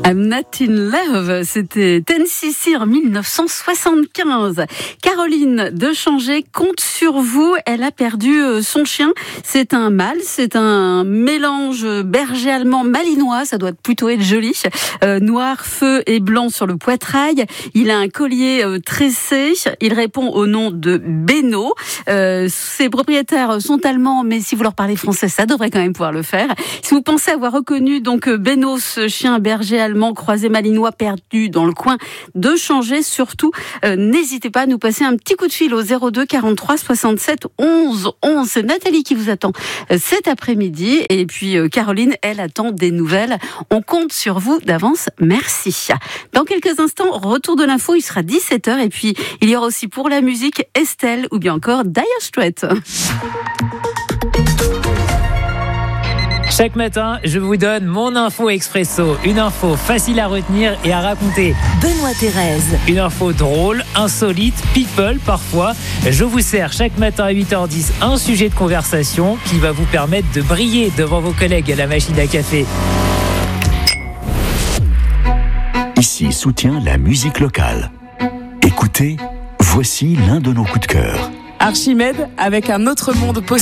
I'm Not in Love, c'était Tennessee en 1975. Caroline de Changé compte sur vous. Elle a perdu son chien. C'est un mâle, c'est un mélange berger allemand malinois. Ça doit plutôt être joli. Noir, feu et blanc sur le poitrail. Il a un collier tressé. Il répond au nom de Beno. Ses propriétaires sont allemands, mais si vous leur parlez français, ça devrait quand même pouvoir le faire. Si vous pensez avoir reconnu donc Beno, ce chien berger allemand croisé malinois perdu dans le coin de Changé, surtout n'hésitez pas à nous passer un petit coup de fil au 02 43 67 11 11. C'est Nathalie qui vous attend cet après-midi, et puis Caroline, elle attend des nouvelles. On compte sur vous d'avance, merci. Dans quelques instants, retour de l'info, il sera 17h, et puis il y aura aussi pour la musique Estelle ou bien encore Dire Straits. Chaque matin, je vous donne mon info expresso. Une info facile à retenir et à raconter. Benoît Thérèse. Une info drôle, insolite, people parfois. Je vous sers chaque matin à 8h10 un sujet de conversation qui va vous permettre de briller devant vos collègues à la machine à café. Ici soutient la musique locale. Écoutez, voici l'un de nos coups de cœur. Archimède avec un autre monde possible.